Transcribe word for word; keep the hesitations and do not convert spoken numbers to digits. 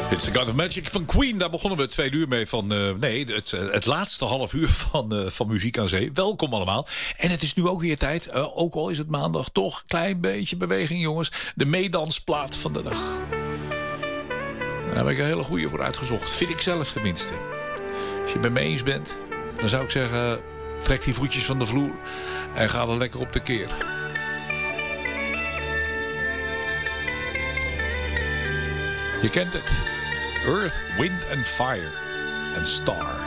It's the God of Magic van Queen. Daar begonnen we het tweede uur mee van... Uh, nee, het, het laatste half uur van, uh, van Muziek aan Zee. Welkom allemaal. En het is nu ook weer tijd, uh, ook al is het maandag... toch een klein beetje beweging, jongens. De meedansplaat van de dag. Daar heb ik een hele goede voor uitgezocht. Vind ik zelf tenminste. Als je het met me eens bent... dan zou ik zeggen... trek die voetjes van de vloer... en ga er lekker op de keer. Je kent het. Earth, Wind and Fire and Star.